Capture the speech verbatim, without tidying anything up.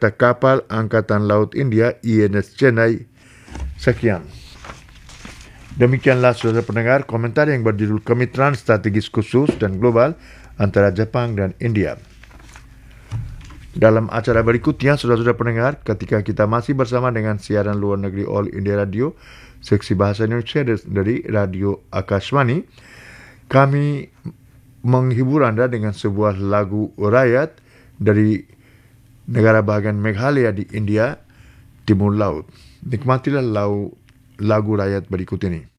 serta kapal Angkatan Laut India I N S Chennai. Sekian. Demikianlah saudara pendengar komentar yang berjudul Kemitraan Strategis Khusus dan Global antara Jepang dan India. Dalam acara berikutnya, saudara-saudara pendengar, ketika kita masih bersama dengan siaran luar negeri All India Radio, seksi bahasa Indonesia dari Radio Akashvani, kami menghibur Anda dengan sebuah lagu rakyat dari negara bahagian Meghalaya di India, Timur Laut. Nikmatilah lagu, lagu rakyat berikut ini.